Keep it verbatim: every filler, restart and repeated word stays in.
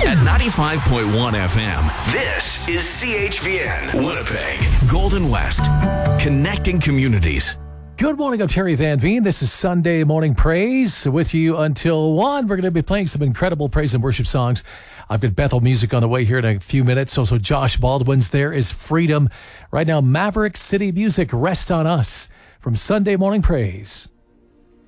At ninety-five point one F M, this is C H V N, Winnipeg, Golden West, connecting communities. Good morning, I'm Terry Van Veen. This is Sunday Morning Praise with you until one. We're going to be playing some incredible praise and worship songs. I've got Bethel music on the way here in a few minutes. Also, Josh Baldwin's There Is Freedom. Right now, Maverick City Music, Rest on Us from Sunday Morning Praise.